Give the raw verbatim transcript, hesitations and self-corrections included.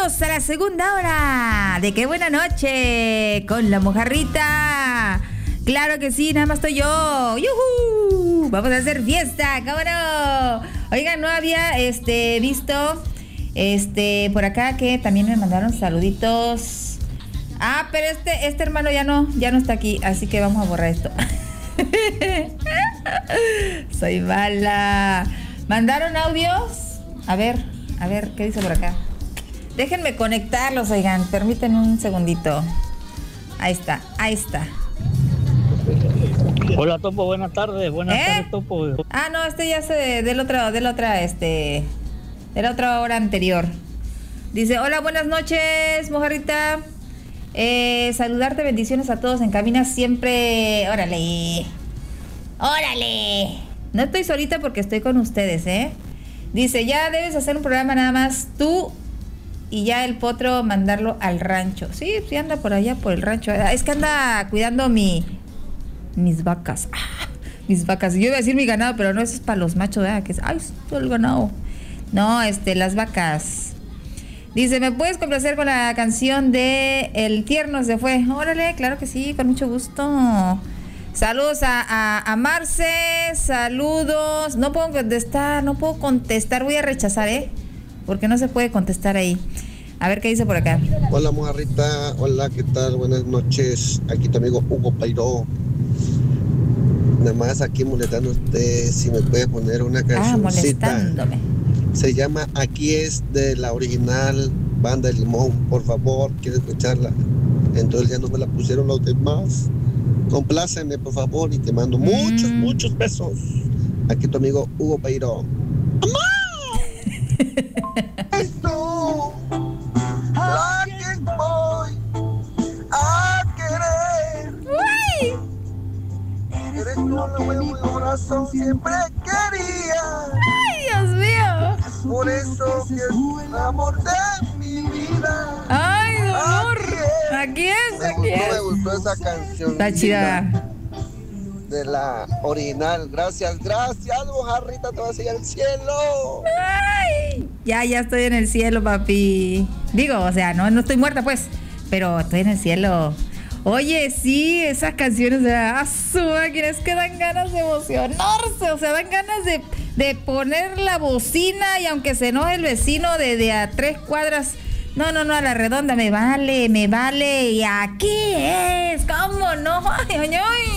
Bienvenidos a la segunda hora de Qué Buena Noche con la mojarrita. Claro que sí, nada más estoy yo. ¡Yujú! Vamos a hacer fiesta, ¿cómo no? Oigan, no había este visto este por acá que también me mandaron saluditos. Ah, pero este este hermano ya no, ya no está aquí, así que vamos a borrar esto. Soy mala. ¿Mandaron audios? A ver, a ver, ¿qué dice por acá? Déjenme conectarlos, oigan, permítanme un segundito. Ahí está, ahí está. Hola, Topo, buenas tardes, buenas ¿Eh? tardes, Topo. Ah, no, este ya se del otro, del otra, este, de la otra hora anterior. Dice, hola, buenas noches, mojarrita. Eh, saludarte, bendiciones a todos en cabina siempre. Órale, órale. No estoy solita porque estoy con ustedes, ¿eh? Dice, ya debes hacer un programa nada más tú y ya el potro mandarlo al rancho. Sí, sí anda por allá por el rancho. Es que anda cuidando mi mis vacas. Ah, mis vacas. Yo iba a decir mi ganado, pero no, eso es para los machos, ¿verdad? Que es, ay, todo el ganado. No, este, las vacas. Dice, ¿me puedes complacer con la canción de El Tierno se fue? Órale, claro que sí, con mucho gusto. Saludos a, a, a Marce, saludos. No puedo contestar, no puedo contestar, voy a rechazar, ¿eh? Porque no se puede contestar ahí. A ver qué dice por acá. Hola, mojarrita, hola, ¿qué tal? Buenas noches. Aquí tu amigo Hugo Pairó. Nada más aquí molestando a usted, si me puede poner una cancioncita. Ah, molestándome. Se llama Aquí es de la original Banda de Limón, por favor, quiero escucharla. Entonces ya no me la pusieron los demás. Compláceme, por favor, y te mando muchos, mm. muchos besos. Aquí tu amigo Hugo Pairó. Esto, a quien voy a querer. ¡Uy! Eres tú lo que mi corazón siempre quería. ¡Ay, Dios mío! Por eso que es el amor de mi vida. ¡Ay, dolor! Aquí es, me aquí gustó, es. Me gustó esa canción. Está chida. De la original. Gracias, gracias, mojarrita, te vas a ir al cielo. ¡Ay! Ya, ya estoy en el cielo, papi. Digo, o sea, no, no estoy muerta, pues, pero estoy en el cielo. Oye, sí, esas canciones de a su máquina, es que dan ganas de emocionarse, o sea, dan ganas de, de poner la bocina y aunque se enoje el vecino de, de a tres cuadras, no, no, no, a la redonda, me vale, me vale, y aquí es, ¿cómo no? Ay, ay, ay.